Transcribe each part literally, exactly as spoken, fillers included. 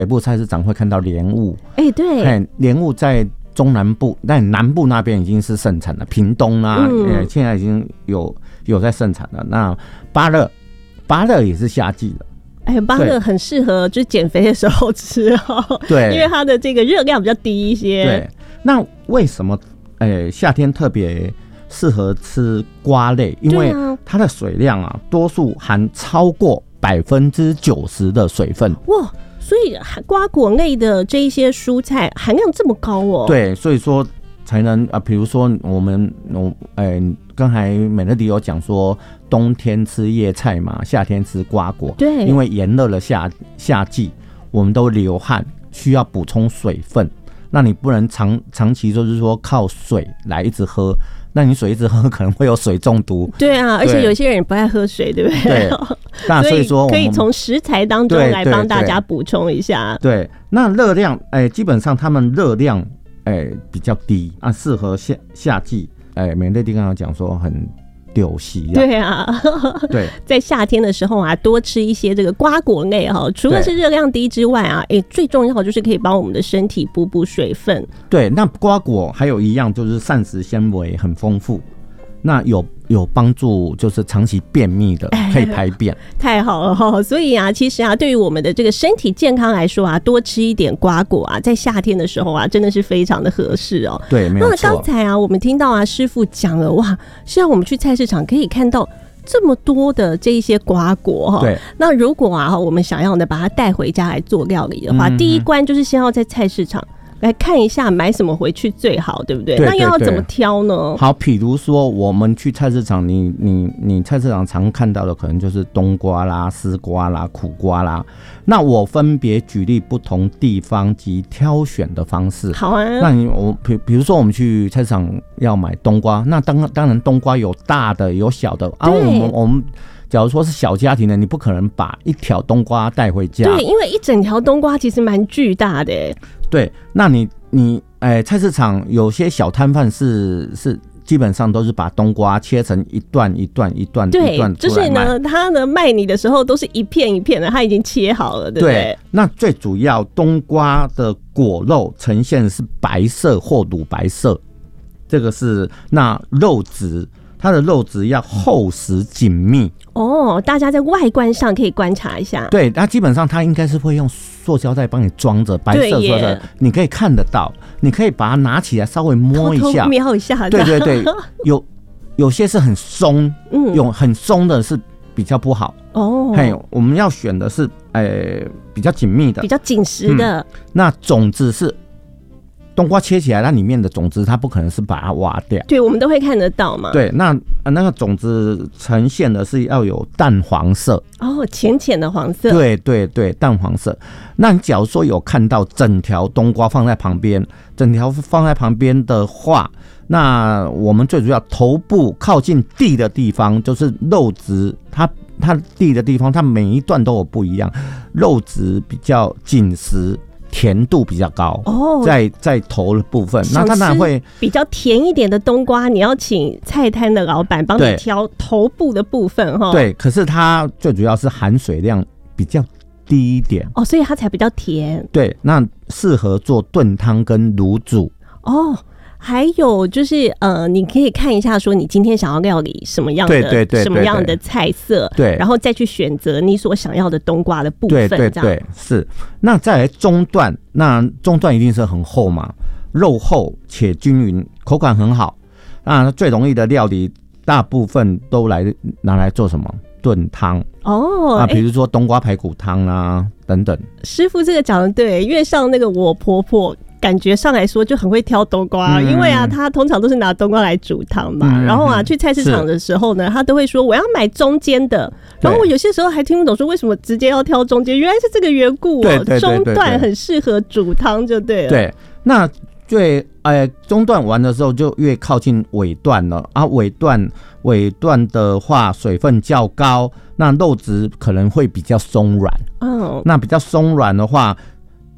北部菜市场会看到莲雾， 哎、欸，对， 莲雾在中南部，但南部那边已经是盛产了，屏东啊，嗯欸、现在已经有有在盛产了。那芭乐，芭乐也是夏季的。 哎，芭乐很适合就是减肥的时候吃哦，对，因为它的这个热量比较低一些。 对，那为什么哎夏天特别适合吃瓜类？因为它的水量啊，多数含超过百分之九十的水分。 哇，所以瓜果类的这一些蔬菜含量这么高哦。 对，所以说才能啊，比如说我们我哎刚才美乐迪有讲说。冬天吃叶菜嘛，夏天吃瓜果。 对， 因为炎热的夏夏季，我们都流汗，需要补充水分。那你不能长长期就是说靠水来一直喝，那你水一直喝可能会有水中毒。 对啊，而且有些人也不爱喝水，对不对？ 对，那所以说可以从食材当中来帮大家补充一下。 对，对对那热量，哎、欸，基本上他们热量，哎、欸，比较低啊，适合夏夏季。哎、欸，美乐蒂刚刚讲说很。丢席啊， 对啊， 对， 在夏天的时候啊，多吃一些这个瓜果类哈，除了是热量低之外啊，哎，最重要的就是可以帮我们的身体补补水分。 对，那瓜果还有一样就是膳食纤维很丰富，那有有帮助，就是长期便秘的可以排便， 太好了哈！所以啊，其实啊，对于我们的这个身体健康来说啊，多吃一点瓜果啊，在夏天的时候啊，真的是非常的合适哦。 对，没有错。 那刚才啊，我们听到啊，师傅讲了哇，像我们去菜市场可以看到这么多的这一些瓜果哈。 对。 那如果啊，我们想要呢把它带回家来做料理的话，嗯、第一关就是先要在菜市场。来看一下买什么回去最好，对不对？对对对，那又要怎么挑呢？ 好，比如说我们去菜市场，你你你菜市场常看到的可能就是冬瓜啦、丝瓜啦、苦瓜啦。那我分别举例不同地方及挑选的方式。 好啊。 那你我比比如说我们去菜市场要买冬瓜，那当当然冬瓜有大的有小的啊。我们我们。假如说是小家庭的，你不可能把一条冬瓜带回家。 对，因为一整条冬瓜其实蛮巨大的。 对，那你你哎、欸，菜市场有些小摊贩是是基本上都是把冬瓜切成一段一段一段对一段出来卖。 就是呢，他呢卖你的时候都是一片一片的，他已经切好了，对不对？对， 那最主要冬瓜的果肉呈现是白色或乳白色，这个是那肉质。它的肉质要厚实紧密哦，大家在外观上可以观察一下。 对，它基本上它应该是会用塑胶袋帮你装着，白色塑胶袋，你可以看得到，你可以把它拿起来稍微摸一下， 偷偷瞄一下。 对对对，有有些是很松，嗯，有很松的是比较不好哦。嘿，我们要选的是呃比较紧密的， 比较紧实的。嗯、 那种子是。冬瓜切起来，它里面的种子它不可能是把它挖掉， 对，我们都会看得到嘛。 对，那那个种子呈现的是要有淡黄色哦，浅浅的黄色。 对对对，淡黄色。那你假如说有看到整条冬瓜放在旁边，整条放在旁边的话，那我们最主要头部靠近地的地方，就是肉质，它它地的地方，它每一段都有不一样，肉质比较紧实。甜度比较高哦，在在头的部分，那它当然会比较甜一点的冬瓜，你要请菜摊的老板帮你挑头部的部分哈。 对，可是它最主要是含水量比较低一点哦，所以它才比较甜。 对，那适合做炖汤跟卤煮哦。还有就是，呃，你可以看一下，说你今天想要料理什么样的， 对对 对, 对, 对， 什么样的菜色， 对， 然后再去选择你所想要的冬瓜的部分， 对对对，是。那再来中段，那中段一定是很厚嘛，肉厚且均匀，口感很好。那最容易的料理，大部分都来拿来做什么？炖汤哦，啊，比如说冬瓜排骨汤啊、欸、等等。 师傅这个讲的对，因为像那个我婆婆。感觉上来说就很会挑冬瓜、嗯，因为啊，她通常都是拿冬瓜来煮汤嘛、嗯。然后啊，去菜市场的时候呢，她都会说我要买中间的。然后我有些时候还听不懂，说为什么直接要挑中间，原来是这个缘故哦、喔。 对对对对对， 中段很适合煮汤就对了。 对，那最呃中段完的时候就越靠近尾段了啊，尾段尾段的话水分较高，那肉质可能会比较松软。嗯，那比较松软的话。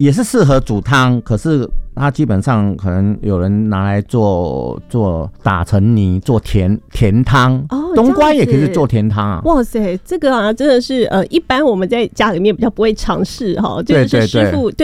也是适合煮汤，可是它基本上可能有人拿来做做打成泥做甜甜汤哦，冬瓜也可以做甜汤啊。 哇塞，这个啊真的是呃，一般我们在家里面比较不会尝试哈，就是师傅对。